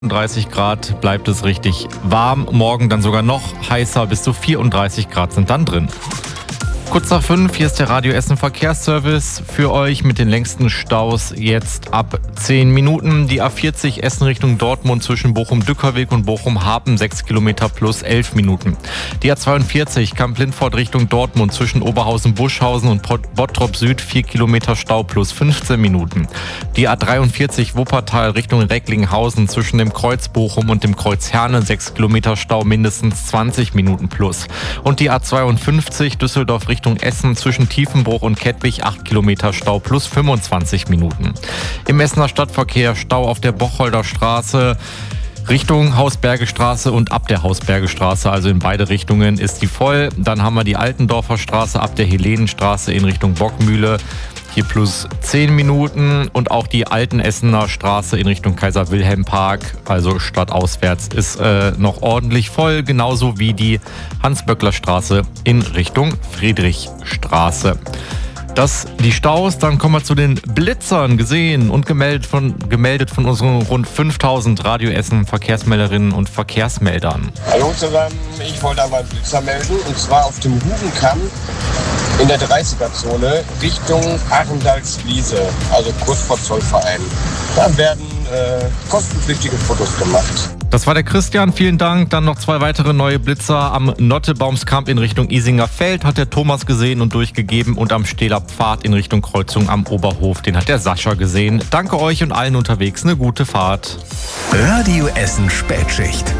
30 Grad bleibt es richtig warm. Morgen dann sogar noch heißer, bis zu 34 Grad sind dann drin. Kurz nach 5, hier ist der Radio Essen Verkehrsservice für euch mit den längsten Staus jetzt ab 10 Minuten. Die A40 Essen Richtung Dortmund zwischen Bochum-Dückerweg und Bochum-Hapen 6 Kilometer plus 11 Minuten. Die A42 Kamp-Lindfort Richtung Dortmund zwischen Oberhausen-Buschhausen und Bottrop Süd 4 Kilometer Stau plus 15 Minuten. Die A43 Wuppertal Richtung Recklinghausen zwischen dem Kreuz Bochum und dem Kreuz Herne 6 Kilometer Stau mindestens 20 Minuten plus. Und die A52 Düsseldorf Richtung Essen zwischen Tiefenbruch und Kettwig 8 Kilometer Stau plus 25 Minuten. Im Essener Stadtverkehr Stau auf der Bocholder Straße Richtung Hausbergestraße und ab der Hausbergestraße, also in beide Richtungen ist die voll. Dann haben wir die Altendorfer Straße ab der Helenenstraße in Richtung Bockmühle. Hier plus 10 Minuten und auch die alten Essener Straße in Richtung Kaiser-Wilhelm-Park, also stadtauswärts, ist noch ordentlich voll, genauso wie die Hans-Böckler-Straße in Richtung Friedrichstraße. Das die Staus, dann kommen wir zu den Blitzern, gesehen und gemeldet von unseren rund 5000 Radio Essen Verkehrsmelderinnen und Verkehrsmeldern. Hallo zusammen, ich wollte einmal einen Blitzer melden und zwar auf dem Hugenkamm in der 30er-Zone Richtung Arendalswiese, also kurz vor Zollverein. Da werden kostenpflichtige Fotos gemacht. Das war der Christian, vielen Dank. Dann noch 2 weitere neue Blitzer. Am Nottebaumskamp in Richtung Isinger Feld hat der Thomas gesehen und durchgegeben. Und am Stähler Pfad in Richtung Kreuzung am Oberhof, den hat der Sascha gesehen. Danke euch und allen unterwegs, eine gute Fahrt. Radio Essen Spätschicht.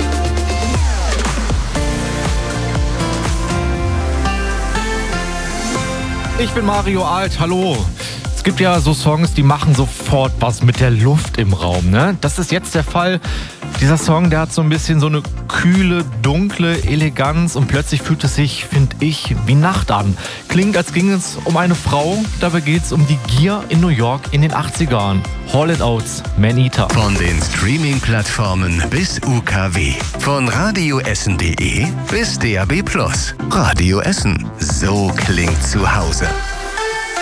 Ich bin Mario Alt, hallo. Es gibt ja so Songs, die machen sofort was mit der Luft im Raum, ne? Das ist jetzt der Fall. Dieser Song, der hat so ein bisschen so eine kühle, dunkle Eleganz und plötzlich fühlt es sich, finde ich, wie Nacht an. Klingt, als ging es um eine Frau, dabei geht es um die Gier in New York in den 80ern. Hall & Oates, Man-Eater. Von den Streaming-Plattformen bis UKW. Von radioessen.de bis DAB+. Radio Essen. So klingt zu Hause.